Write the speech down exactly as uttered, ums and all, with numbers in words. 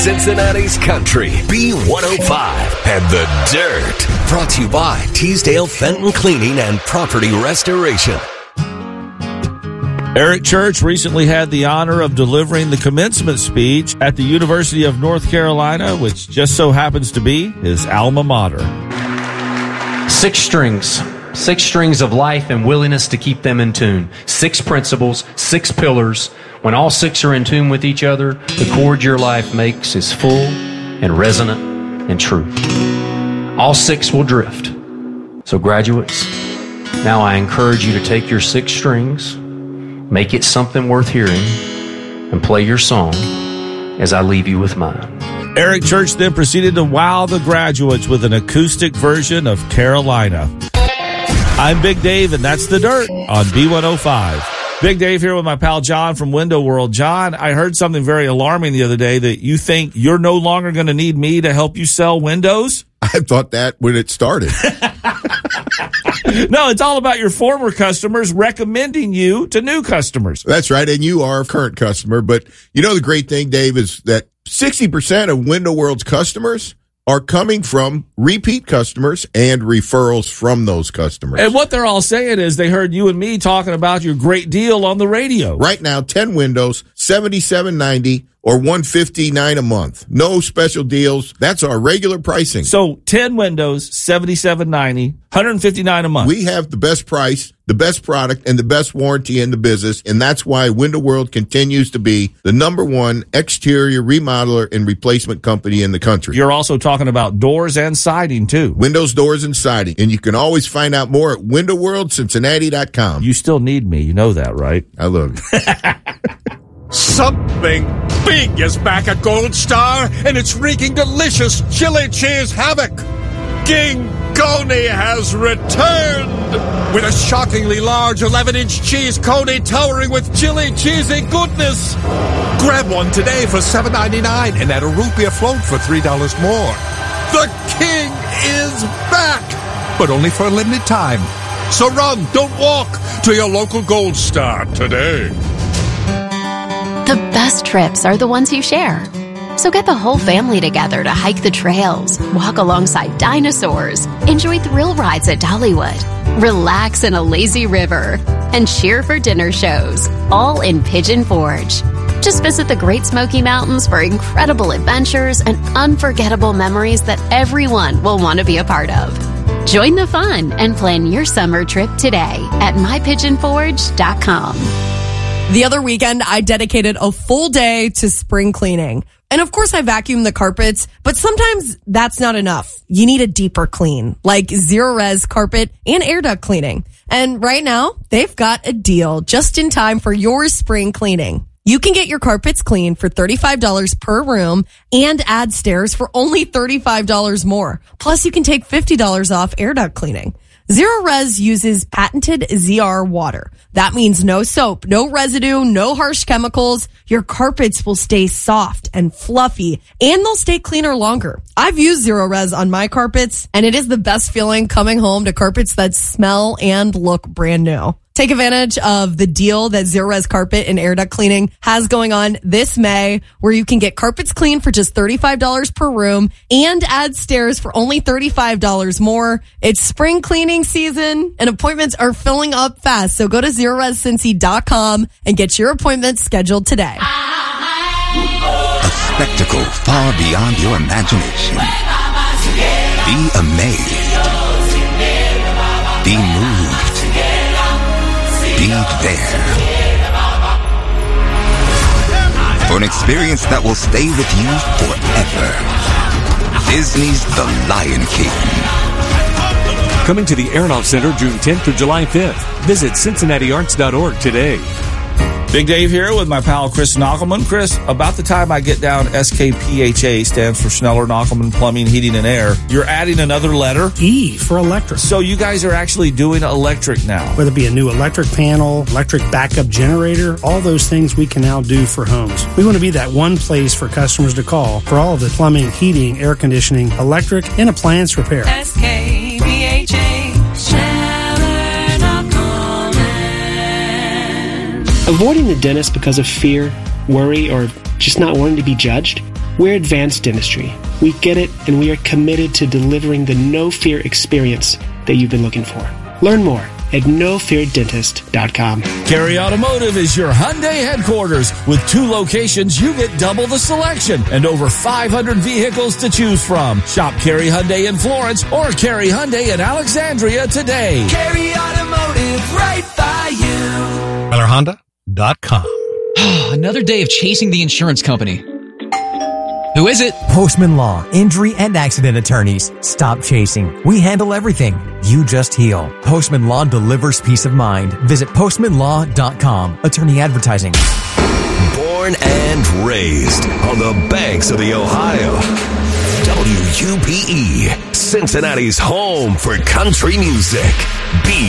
Cincinnati's Country, B one oh five, and The Dirt. Brought to you by Teasdale Fenton Cleaning and Property Restoration. Eric Church recently had the honor of delivering the commencement speech at the University of North Carolina, which just so happens to be his alma mater. Six strings. Six strings of life and willingness to keep them in tune. Six principles, six pillars. When all six are in tune with each other, the chord your life makes is full and resonant and true. All six will drift. So graduates, now I encourage you to take your six strings, make it something worth hearing, and play your song as I leave you with mine. Eric Church then proceeded to wow the graduates with an acoustic version of Carolina. I'm Big Dave, and that's The Dirt on B one oh five. Big Dave here with my pal John from Window World. John, I heard something very alarming the other day that you think you're no longer going to need me to help you sell windows? I thought that when it started. No, it's all about your former customers recommending you to new customers. That's right, and you are a current customer. But you know the great thing, Dave, is that sixty percent of Window World's customers are coming from repeat customers and referrals from those customers. And what they're all saying is they heard you and me talking about your great deal on the radio. Right now, ten windows, seventy-seven ninety or one hundred fifty-nine a month. No special deals. That's our regular pricing. So ten windows, seventy-seven ninety, one hundred fifty-nine a month. We have the best price, the best product, and the best warranty in the business, and that's why Window World continues to be the number one exterior remodeler and replacement company in the country. You're also talking about doors and siding, too. Windows, doors, and siding. And you can always find out more at window world cincinnati dot com. You still need me. You know that, right? I love you. Something big is back at Gold Star, and it's wreaking delicious chili cheese havoc. King Coney has returned with a shockingly large eleven-inch cheese coney towering with chili cheesy goodness. Grab one today for seven ninety-nine and add a root beer float for three dollars more. The King is back, but only for a limited time. So run, don't walk, to your local Gold Star today. The best trips are the ones you share. So get the whole family together to hike the trails, walk alongside dinosaurs, enjoy thrill rides at Dollywood, relax in a lazy river, and cheer for dinner shows, all in Pigeon Forge. Just visit the Great Smoky Mountains for incredible adventures and unforgettable memories that everyone will want to be a part of. Join the fun and plan your summer trip today at my pigeon forge dot com. The other weekend, I dedicated a full day to spring cleaning. And of course, I vacuumed the carpets, but sometimes that's not enough. You need a deeper clean, like Zero Res carpet and air duct cleaning. And right now, they've got a deal just in time for your spring cleaning. You can get your carpets clean for thirty-five dollars per room and add stairs for only thirty-five dollars more. Plus, you can take fifty dollars off air duct cleaning. Zero Res uses patented Z R water. That means no soap, no residue, no harsh chemicals. Your carpets will stay soft and fluffy, and they'll stay cleaner longer. I've used Zero Res on my carpets, and it is the best feeling coming home to carpets that smell and look brand new. Take advantage of the deal that Zero Res Carpet and Air Duct Cleaning has going on this May, where you can get carpets clean for just thirty-five dollars per room and add stairs for only thirty-five dollars more. It's spring cleaning season and appointments are filling up fast. So go to zero res cincy dot com and get your appointment scheduled today. A spectacle far beyond your imagination. Be amazed. Be moved. Be there. For an experience that will stay with you forever. Disney's The Lion King. Coming to the Aronoff Center June tenth through July fifth. Visit cincinnati arts dot org today. Big Dave here with my pal Chris Knockelman. Chris, about the time I get down S K P H A, stands for Schneller Knockelman Plumbing, Heating, and Air, you're adding another letter? E for electric. So you guys are actually doing electric now. Whether it be a new electric panel, electric backup generator, all those things we can now do for homes. We want to be that one place for customers to call for all of the plumbing, heating, air conditioning, electric, and appliance repair. S K P H A, Schneller Knockelman. Avoiding the dentist because of fear, worry, or just not wanting to be judged We're Advanced Dentistry. We get it, and we are committed to delivering the no-fear experience that you've been looking for. Learn more at no fear dentist dot com. Carey Automotive is your Hyundai headquarters. With two locations, you get double the selection and over five hundred vehicles to choose from. Shop Carey Hyundai in Florence or Carey Hyundai in Alexandria today. Carey Automotive, right by you. Miller Honda dot com. Another day of chasing the insurance company. Who is it? Postman Law, injury and accident attorneys. Stop chasing. We handle everything. You just heal. Postman Law delivers peace of mind. Visit postman law dot com. Attorney advertising. Born and raised on the banks of the Ohio. W U P E, Cincinnati's home for country music. B